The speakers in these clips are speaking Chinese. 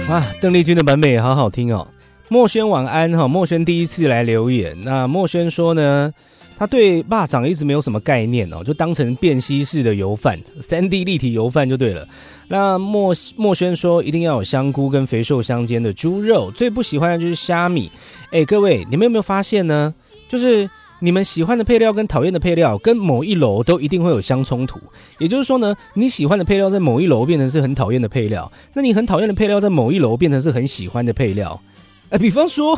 哇，邓丽君的版本也好好听哦。墨轩晚安哈，墨轩第一次来留言。那墨轩说呢，他对肉粽一直没有什么概念哦，就当成便携式的油饭，3D 立体油饭就对了。那墨轩说一定要有香菇跟肥瘦相间的猪肉，最不喜欢的就是虾米。各位，你们有没有发现呢？就是你们喜欢的配料跟讨厌的配料跟某一楼都一定会有相冲突，也就是说呢，你喜欢的配料在某一楼变成是很讨厌的配料，那你很讨厌的配料在某一楼变成是很喜欢的配料。比方说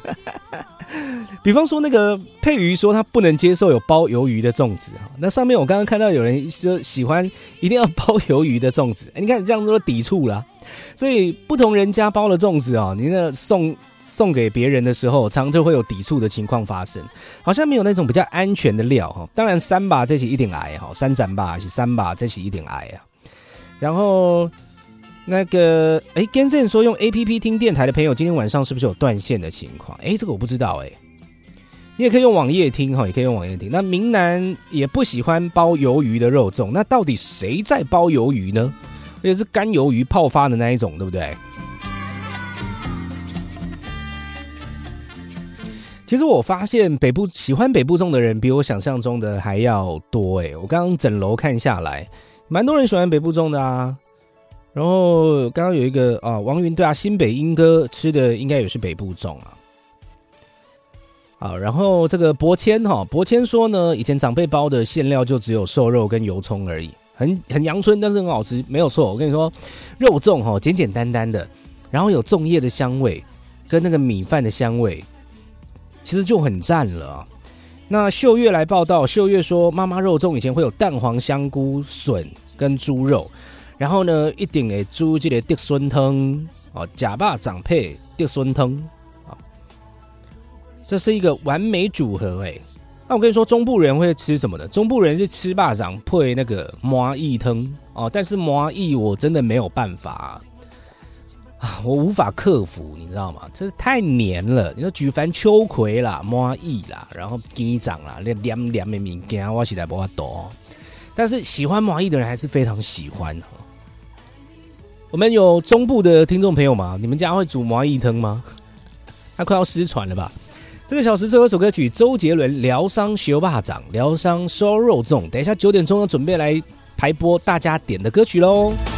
那个佩瑜说他不能接受有包鱿鱼的粽子，那上面我刚刚看到有人说喜欢一定要包鱿鱼的粽子，你看这样都抵触了，所以不同人家包的粽子你那送给别人的时候，常就会有抵触的情况发生，好像没有那种比较安全的料当然三把这是一定来三斩吧是三把这是一定来啊。然后那个跟正说用 APP 听电台的朋友，今天晚上是不是有断线的情况？这个我不知道你也可以用网页听也可以用网页听。那明南也不喜欢包鱿鱼的肉粽，那到底谁在包鱿鱼呢？而且是干鱿鱼泡发的那一种，对不对？其实我发现喜欢北部粽的人比我想象中的还要多我刚刚整楼看下来，蛮多人喜欢北部粽的啊。然后刚刚有一个王云对新北英哥吃的应该也是北部粽啊。好，然后这个博谦说呢，以前长辈包的馅料就只有瘦肉跟油葱而已，很阳春，但是很好吃，没有错。我跟你说，肉粽简简单单的，然后有粽叶的香味跟那个米饭的香味，其实就很赞了啊。那秀月来报道，秀月说妈妈肉粽以前会有蛋黄、香菇、笋跟猪肉，然后呢一定会煮这个竹笋汤假肉粽配竹笋汤这是一个完美组合那我跟你说，中部人会吃什么呢？中部人是吃肉粽配那个麻薏汤但是麻薏我真的没有办法我无法克服，你知道吗？这太黏了。你说举凡秋葵啦、麻薏啦，然后鸡掌啦，那黏黏的物件我实在没办法但是喜欢麻薏的人还是非常喜欢我们有中部的听众朋友吗？你们家会煮麻薏汤吗？他快要失传了吧？这个小时最后一首歌曲，周杰伦《疗伤修霸掌》，疗伤烧肉粽。等一下9点钟要准备来排播大家点的歌曲喽。